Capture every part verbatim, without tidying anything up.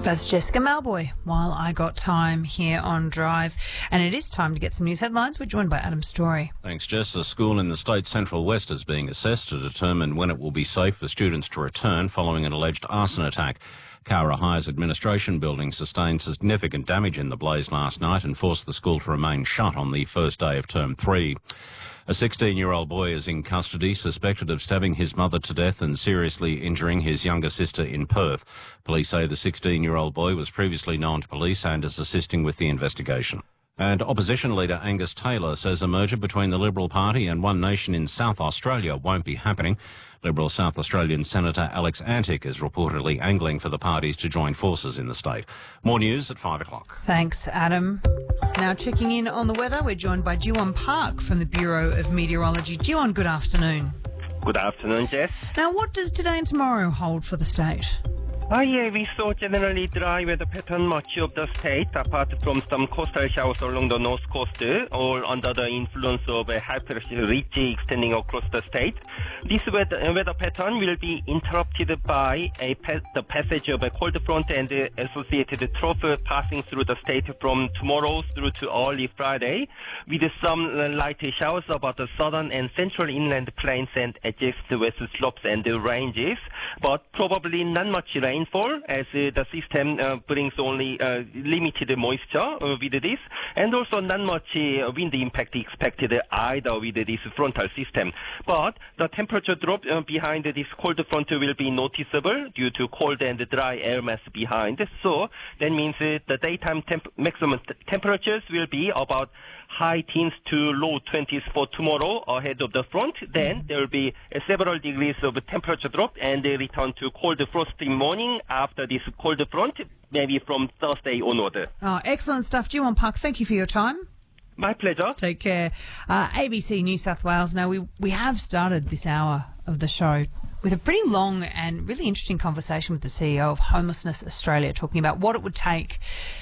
That's Jessica Malboy. While I got time here on Drive, and it is time to get some news headlines. We're joined by Adam Story. Thanks, Jess. A school in the state's Central West is being assessed to determine when it will be safe for students to return following an alleged arson attack. Cowra High's administration building sustained significant damage in the blaze last night and forced the school to remain shut on the first day of term three. A sixteen-year-old boy is in custody, suspected of stabbing his mother to death and seriously injuring his younger sister in Perth. Police say the sixteen-year-old boy was previously known to police and is assisting with the investigation. And opposition leader Angus Taylor says a merger between the Liberal Party and One Nation in South Australia won't be happening. Liberal South Australian Senator Alex Antic is reportedly angling for the parties to join forces in the state. More news at five o'clock. Thanks, Adam. Now checking in on the weather, we're joined by Jiwon Park from the Bureau of Meteorology. Jiwon, good afternoon. Good afternoon, Jess. Now, what does today and tomorrow hold for the state? Ah, yeah, we saw generally dry weather pattern much of the state, apart from some coastal showers along the north coast, all under the influence of a high pressure ridge extending across the state. This weather, weather pattern will be interrupted by a pa- the passage of a cold front and the associated trough passing through the state from tomorrow through to early Friday, with some light showers about the southern and central inland plains and adjacent west slopes and ranges, but probably not much rain. Rainfall, as uh, the system uh, brings only uh, limited moisture uh, with this, and also not much uh, wind impact expected either with this frontal system. But the temperature drop uh, behind this cold front will be noticeable due to cold and dry air mass behind. So that means uh, the daytime temp- maximum t- temperatures will be about high teens to low twenties for tomorrow ahead of the front. Then there will be uh, several degrees of temperature drop and a return to cold frosty morning after this cold front, maybe from Thursday onward. Oh, excellent stuff. Jiwon Park, thank you for your time. My pleasure. Take care. Uh, A B C New South Wales. Now, we, we have started this hour of the show with a pretty long and really interesting conversation with the C E O of Homelessness Australia, talking about what it would take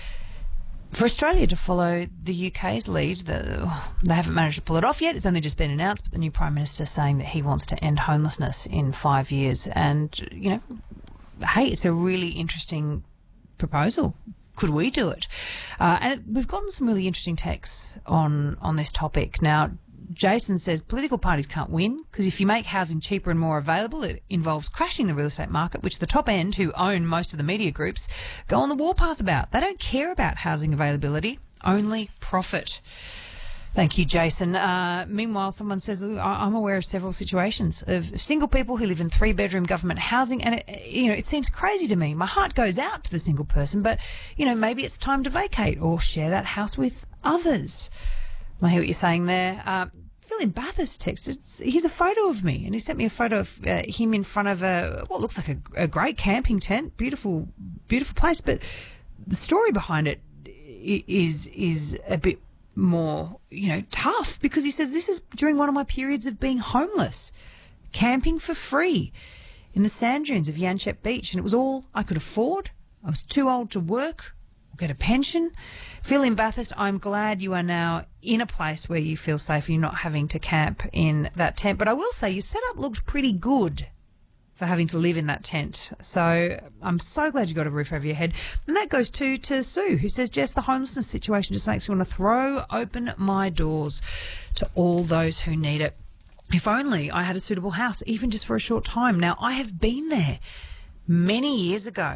for Australia to follow the U K's lead. The, they haven't managed to pull it off yet. It's only just been announced, but the new Prime Minister saying that he wants to end homelessness in five years. And, you know, hey, it's a really interesting proposal. Could we do it? Uh, and we've gotten some really interesting texts on, on this topic. Now, Jason says political parties can't win because if you make housing cheaper and more available, it involves crashing the real estate market, which the top end, who own most of the media groups, go on the warpath about. They don't care about housing availability, only profit. Thank you, Jason. Uh, meanwhile, someone says, I'm aware of several situations of single people who live in three-bedroom government housing, and it, you know, it seems crazy to me. My heart goes out to the single person, but, you know, maybe it's time to vacate or share that house with others. I hear what you're saying there. Uh, Phil in Bathurst texted, here's a photo of me, and he sent me a photo of uh, him in front of a what looks like a, a great camping tent, beautiful, beautiful place. But the story behind it is is a bit more, you know, tough, because he says this is during one of my periods of being homeless, camping for free in the sand dunes of Yanchep Beach, and it was all I could afford. I was too old to work or get a pension. Phil in Bathurst, I'm glad you are now in a place where you feel safe and you're not having to camp in that tent. But I will say your setup looked pretty good for having to live in that tent. So I'm so glad you got a roof over your head. And that goes to, to Sue, who says, Jess, the homelessness situation just makes me want to throw open my doors to all those who need it. If only I had a suitable house, even just for a short time. Now, I have been there many years ago.